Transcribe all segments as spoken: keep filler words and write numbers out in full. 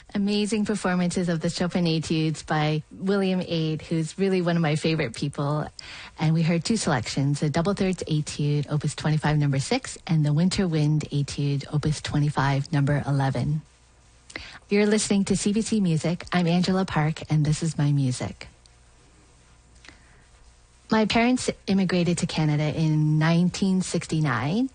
Amazing performances of the Chopin Etudes by William Aid, who's really one of my favorite people. And we heard two selections, the Double Thirds Etude, Opus twenty-five, number six, and the Winter Wind Etude, Opus twenty-five, number eleven. You're listening to C B C Music. I'm Angela Park, and this is my music. My parents immigrated to Canada in nineteen sixty-nine,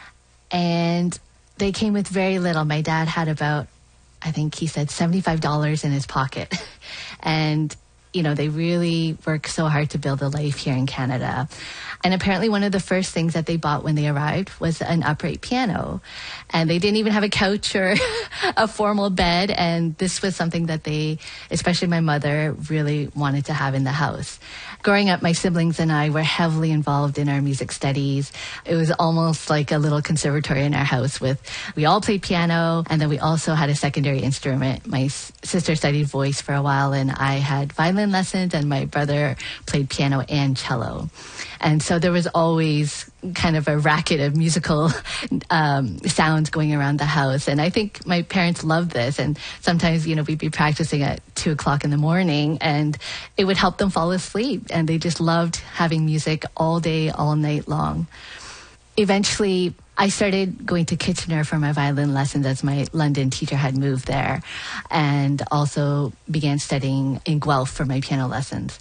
and they came with very little. My dad had about, I think he said seventy-five dollars in his pocket. And, you know, they really worked so hard to build a life here in Canada. And apparently one of the first things that they bought when they arrived was an upright piano. And they didn't even have a couch or a formal bed. And this was something that they, especially my mother, really wanted to have in the house. Growing up, my siblings and I were heavily involved in our music studies. It was almost like a little conservatory in our house with, we all played piano, and then we also had a secondary instrument. My s- sister studied voice for a while, and I had violin lessons, and my brother played piano and cello. And so there was always kind of a racket of musical um, sounds going around the house. And I think my parents loved this. And sometimes, you know, we'd be practicing at two o'clock in the morning, and it would help them fall asleep. And they just loved having music all day, all night long. Eventually, I started going to Kitchener for my violin lessons as my London teacher had moved there, and also began studying in Guelph for my piano lessons.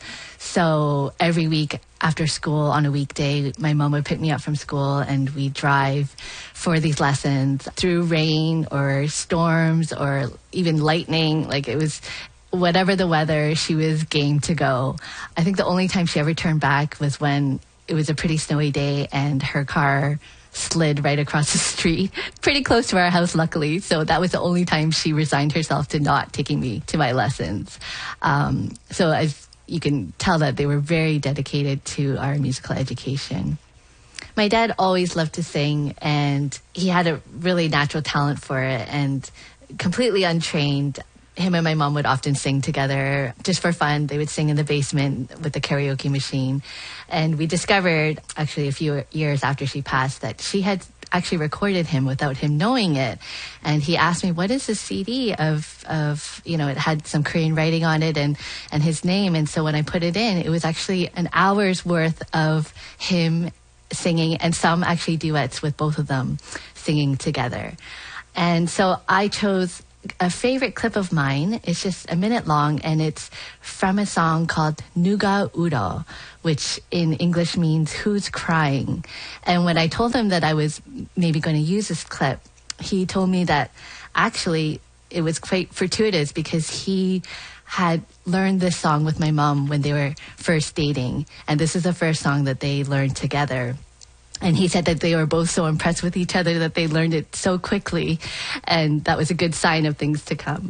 So every week after school on a weekday, my mom would pick me up from school, and we'd drive for these lessons through rain or storms or even lightning. Like, it was whatever the weather, she was game to go. I think the only time she ever turned back was when it was a pretty snowy day and her car slid right across the street, pretty close to our house, luckily. So that was the only time she resigned herself to not taking me to my lessons. Um, so as you can tell, that they were very dedicated to our musical education. My dad always loved to sing, and he had a really natural talent for it, and completely untrained. Him and my mom would often sing together just for fun. They would sing in the basement with the karaoke machine. And we discovered, actually a few years after she passed, that she had actually recorded him without him knowing it. And he asked me, what is this C D of, of, you know, it had some Korean writing on it and, and his name. And so when I put it in, it was actually an hour's worth of him singing, and some actually duets with both of them singing together. And so I chose a favorite clip of mine. It's just a minute long, and it's from a song called Nuga Uro, which in English means who's crying. And when I told him that I was maybe going to use this clip, he told me that actually it was quite fortuitous, because he had learned this song with my mom when they were first dating, and this is the first song that they learned together. And he said that they were both so impressed with each other that they learned it so quickly, and that was a good sign of things to come.